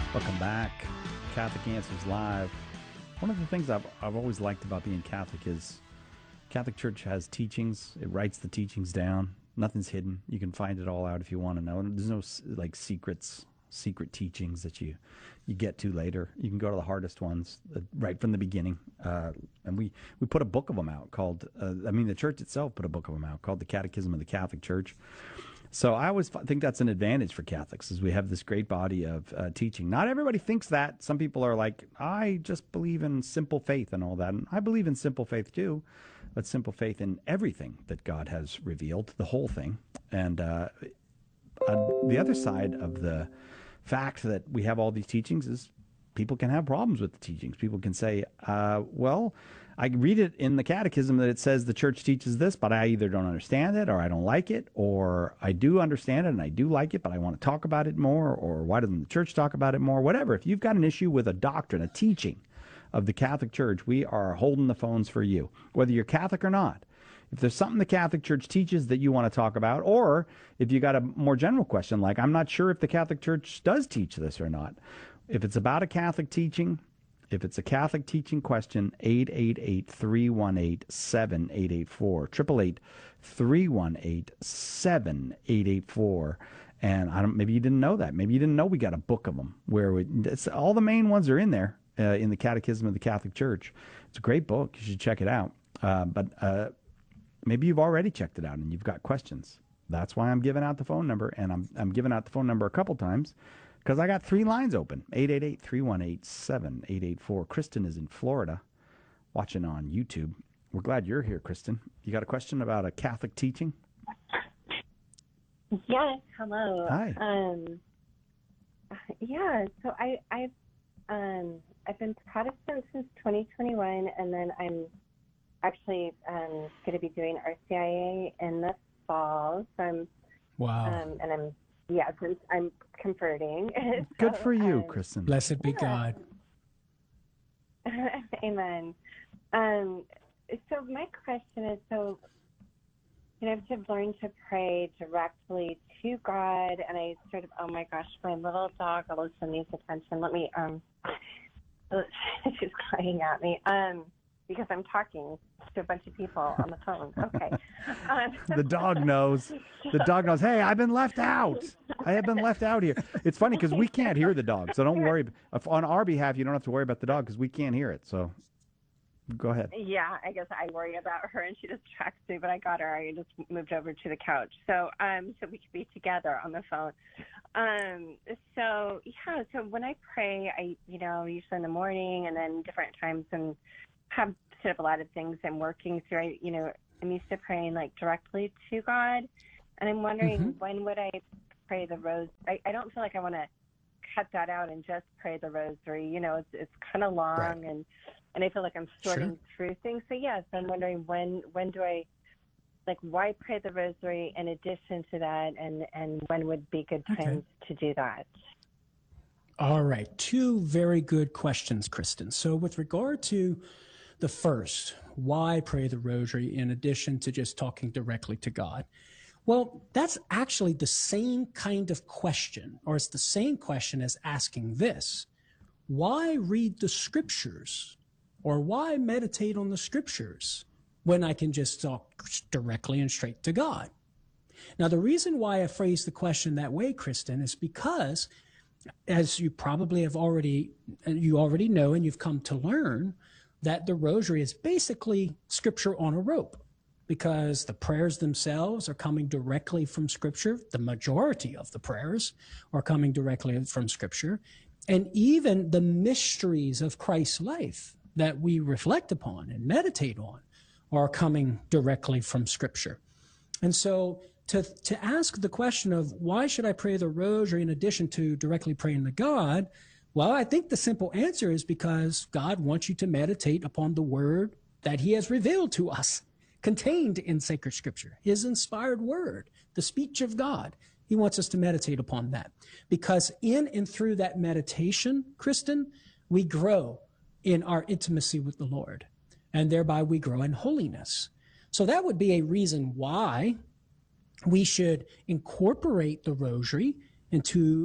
Welcome back. Catholic Answers Live. One of the things I've always liked about being Catholic is Catholic Church has teachings. It writes the teachings down. Nothing's hidden. You can find it all out if you want to know. There's no like secret teachings that you get to later. You can go to the hardest ones right from the beginning. And we put a book of them out called, the church itself put a book of them out called the Catechism of the Catholic Church. So I always think that's an advantage for Catholics, is we have this great body of teaching. Not everybody thinks that. Some people are like, I just believe in simple faith and all that. And I believe in simple faith too, but simple faith in everything that God has revealed, the whole thing. And the other side of the fact that we have all these teachings is people can have problems with the teachings. People can say, well, I read it in the catechism that it says the church teaches this, but I either don't understand it or I don't like it, or I do understand it and I do like it, but I want to talk about it more, or why doesn't the church talk about it more? Whatever. If you've got an issue with a doctrine, a teaching of the Catholic Church, we are holding the phones for you, whether you're Catholic or not. If there's something the Catholic Church teaches that you want to talk about, or if you got a more general question like, I'm not sure if the Catholic Church does teach this or not. If it's about a Catholic teaching, if it's a Catholic teaching question, 888-318-7884, 888-318-7884. And maybe you didn't know that. Maybe you didn't know we got a book of them where all the main ones are in there in the Catechism of the Catholic Church. It's a great book. You should check it out. But maybe you've already checked it out and you've got questions. That's why I'm giving out the phone number, and I'm giving out the phone number a couple times because I got 3 lines open, 888-318-7884. Kristen is in Florida watching on YouTube. We're glad you're here, Kristen. You got a question about a Catholic teaching? Yes, hello. Hi. So I've been Protestant since 2021, and then I'm actually going to be doing RCIA in the fall. So since I'm converting. Good for you, Kristen. Blessed be God. Amen. So my question is, I've learned to pray directly to God, and I oh my gosh, my little dog also needs attention. Let me, she's crying at me. Because I'm talking to a bunch of people on the phone. Okay. The dog knows. The dog knows, hey, I've been left out. I have been left out here. It's funny because we can't hear the dog, so don't worry. On our behalf, you don't have to worry about the dog because we can't hear it. So go ahead. Yeah, I guess I worry about her, and she distracts me, but I got her. I just moved over to the couch. So we could be together on the phone. So when I pray, I, usually in the morning and then different times, and have sort of a lot of things I'm working through. I'm used to praying directly to God, and I'm wondering when would I pray the rosary? I don't feel like I want to cut that out and just pray the rosary. It's kind of long, right. and I feel like I'm sorting through things. So yes, I'm wondering when do I why pray the rosary in addition to that, and when would be good times to do that? All right, 2 very good questions, Kristen. So with regard to the first, why pray the rosary in addition to just talking directly to God? Well, that's actually the same kind of question, or it's the same question as asking this: why read the scriptures, or why meditate on the scriptures when I can just talk directly and straight to God? Now, the reason why I phrase the question that way, Kristen, is because, as you probably already know and you've come to learn, that the rosary is basically scripture on a rope, because the prayers themselves are coming directly from scripture. The majority of the prayers are coming directly from scripture. And even the mysteries of Christ's life that we reflect upon and meditate on are coming directly from scripture. And so to ask the question of why should I pray the rosary in addition to directly praying to God, well, I think the simple answer is because God wants you to meditate upon the word that he has revealed to us, contained in sacred scripture, his inspired word, the speech of God. He wants us to meditate upon that, because in and through that meditation, Kristen, we grow in our intimacy with the Lord, and thereby we grow in holiness. So that would be a reason why we should incorporate the rosary into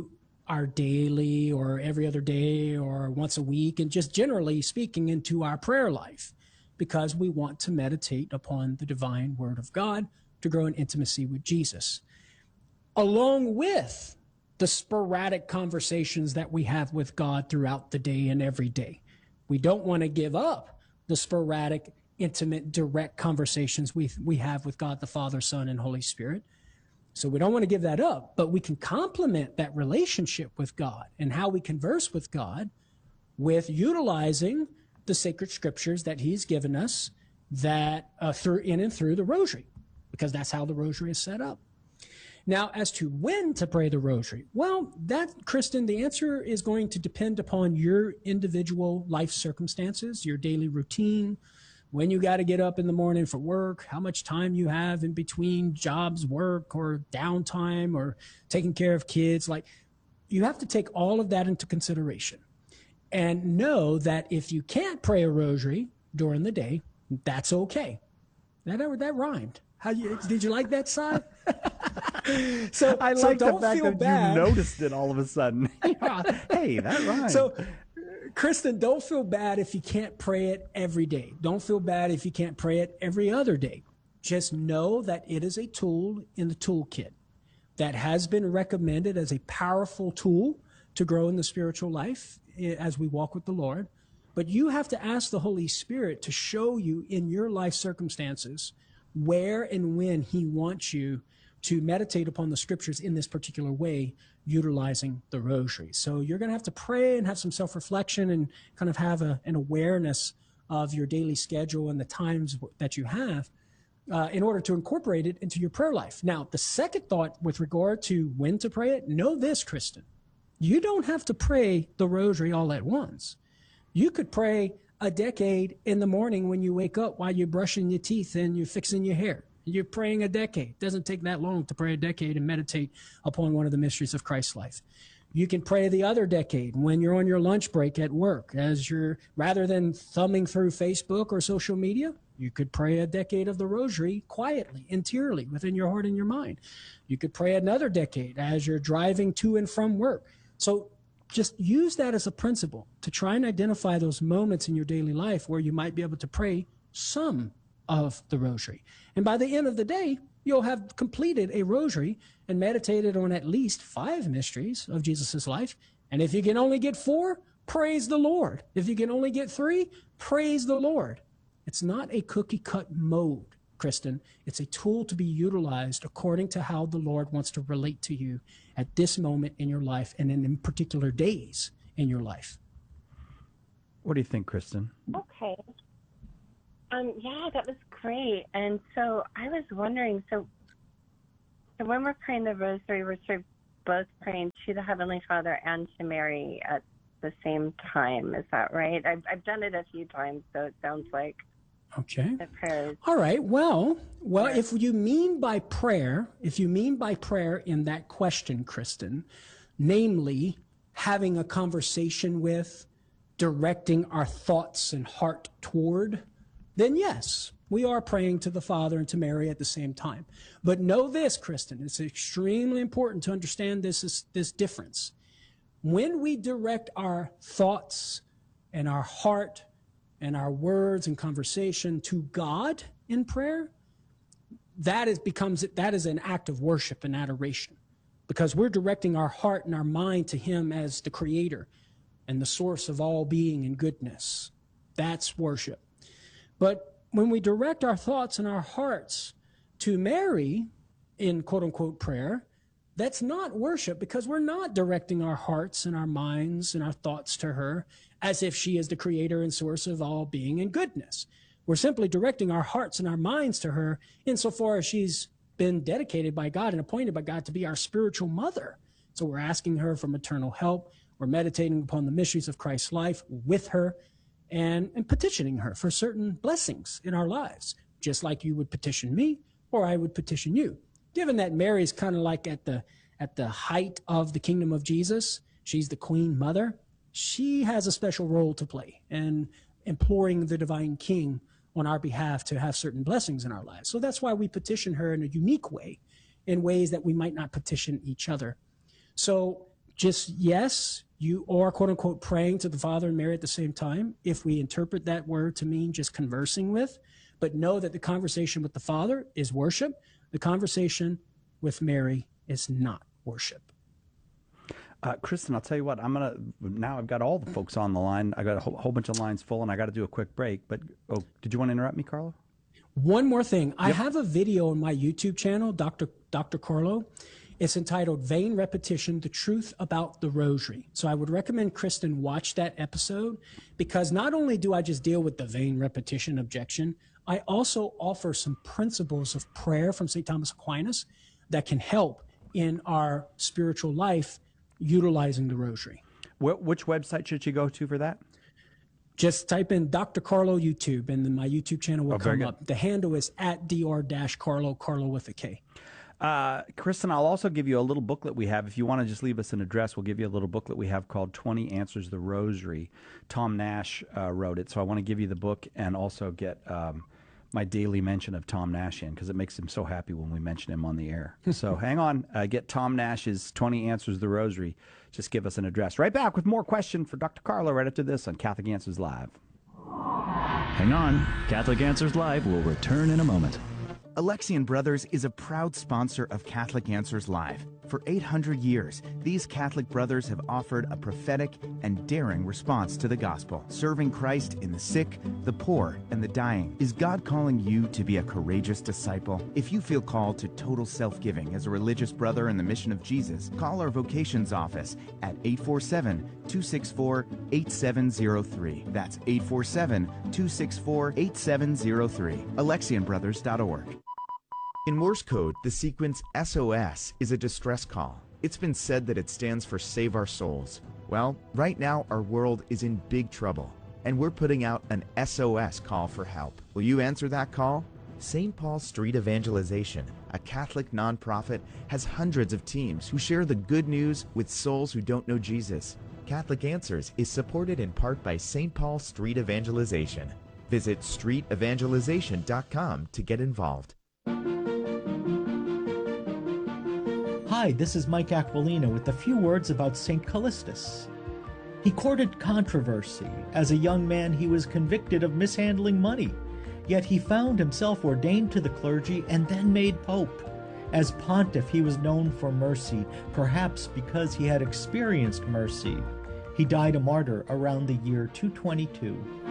our daily or every other day or once a week, and just generally speaking into our prayer life, because we want to meditate upon the divine word of God to grow in intimacy with Jesus, along with the sporadic conversations that we have with God throughout the day and every day. We don't want to give up the sporadic, intimate, direct conversations we have with God the Father, Son, and Holy Spirit. So we don't want to give that up, but we can complement that relationship with God and how we converse with God with utilizing the sacred scriptures that he's given us that in and through the rosary, because that's how the rosary is set up. Now, as to when to pray the rosary, well, Kristen, the answer is going to depend upon your individual life circumstances, your daily routine, when you got to get up in the morning for work, how much time you have in between jobs, work, or downtime, or taking care of kids. Like, you have to take all of that into consideration and know that if you can't pray a rosary during the day, that's okay. That rhymed. Did you like that, Si? So I like don't the fact feel that bad. you noticed it all of a sudden. Hey, that rhymes. So, Kristen, don't feel bad if you can't pray it every day. Don't feel bad if you can't pray it every other day. Just know that it is a tool in the toolkit that has been recommended as a powerful tool to grow in the spiritual life as we walk with the Lord. But you have to ask the Holy Spirit to show you in your life circumstances where and when he wants you to meditate upon the scriptures in this particular way, utilizing the rosary. So you're going to have to pray and have some self-reflection and kind of have an awareness of your daily schedule and the times that you have in order to incorporate it into your prayer life. Now, the second thought with regard to when to pray it, know this, Kristen. You don't have to pray the rosary all at once. You could pray a decade in the morning when you wake up while you're brushing your teeth and you're fixing your hair. You're praying a decade. It doesn't take that long to pray a decade and meditate upon one of the mysteries of Christ's life. You can pray the other decade when you're on your lunch break at work, rather than thumbing through Facebook or social media, you could pray a decade of the rosary quietly, interiorly, within your heart and your mind. You could pray another decade as you're driving to and from work. So just use that as a principle to try and identify those moments in your daily life where you might be able to pray some of the rosary. And by the end of the day, you'll have completed a rosary and meditated on at least 5 mysteries of Jesus' life. And if you can only get 4, praise the Lord. If you can only get 3, praise the Lord. It's not a cookie-cut mode, Kristen. It's a tool to be utilized according to how the Lord wants to relate to you at this moment in your life and in particular days in your life. What do you think, Kristen? Okay. Yeah, that was great. And so I was wondering, so when we're praying the rosary, we're sort of both praying to the Heavenly Father and to Mary at the same time. Is that right? I've done it a few times, so it sounds like okay. the prayers. All right. Well, if you mean by prayer in that question, Kristen, namely having a conversation with, directing our thoughts and heart toward, then yes, we are praying to the Father and to Mary at the same time. But know this, Kristen, it's extremely important to understand this difference. When we direct our thoughts and our heart and our words and conversation to God in prayer, that is an act of worship and adoration, because we're directing our heart and our mind to him as the creator and the source of all being and goodness. That's worship. But when we direct our thoughts and our hearts to Mary in quote-unquote prayer, that's not worship, because we're not directing our hearts and our minds and our thoughts to her as if she is the creator and source of all being and goodness. We're simply directing our hearts and our minds to her insofar as she's been dedicated by God and appointed by God to be our spiritual mother. So we're asking her for maternal help. We're meditating upon the mysteries of Christ's life with her and petitioning her for certain blessings in our lives, just like you would petition me or I would petition you. Given that Mary's kind of like at the height of the kingdom of Jesus, she's the queen mother, she has a special role to play in imploring the divine king on our behalf to have certain blessings in our lives. So that's why we petition her in a unique way, in ways that we might not petition each other. So just yes, you are quote unquote praying to the Father and Mary at the same time, if we interpret that word to mean just conversing with, but know that the conversation with the Father is worship. The conversation with Mary is not worship. Kristen, I'll tell you what, now I've got all the folks on the line. I got a whole bunch of lines full, and I got to do a quick break. But, did you want to interrupt me, Carlo? One more thing. Yep. I have a video on my YouTube channel, Dr. Carlo. It's entitled Vain Repetition, The Truth About the Rosary. So I would recommend Kristen watch that episode, because not only do I just deal with the vain repetition objection, I also offer some principles of prayer from St. Thomas Aquinas that can help in our spiritual life utilizing the Rosary. Which website should you go to for that? Just type in Dr. Carlo YouTube, and then my YouTube channel will come up. The handle is @Dr. Carlo with a K. Kristen, I'll also give you a little booklet we have. If you want to just leave us an address, we'll give you a little booklet we have called 20 Answers the Rosary. Tom Nash wrote it, so I want to give you the book and also get my daily mention of Tom Nash in, because it makes him so happy when we mention him on the air. So hang on, get Tom Nash's 20 Answers the Rosary. Just give us an address. Right back with more question for Dr. Carlo right after this on Catholic Answers Live. Hang on, Catholic Answers Live will return in a moment. Alexian Brothers is a proud sponsor of Catholic Answers Live. For 800 years, these Catholic brothers have offered a prophetic and daring response to the gospel, serving Christ in the sick, the poor, and the dying. Is God calling you to be a courageous disciple? If you feel called to total self-giving as a religious brother in the mission of Jesus, call our vocations office at 847-264-8703. That's 847-264-8703. AlexianBrothers.org. In Morse code, the sequence SOS is a distress call. It's been said that it stands for Save Our Souls. Well, right now our world is in big trouble, and we're putting out an SOS call for help. Will you answer that call? St. Paul Street Evangelization, a Catholic nonprofit, has hundreds of teams who share the good news with souls who don't know Jesus. Catholic Answers is supported in part by St. Paul Street Evangelization. Visit streetevangelization.com to get involved. Hi, this is Mike Aquilina with a few words about St. Callistus. He courted controversy. As a young man, he was convicted of mishandling money, yet he found himself ordained to the clergy and then made pope. As pontiff, he was known for mercy, perhaps because he had experienced mercy. He died a martyr around the year 222.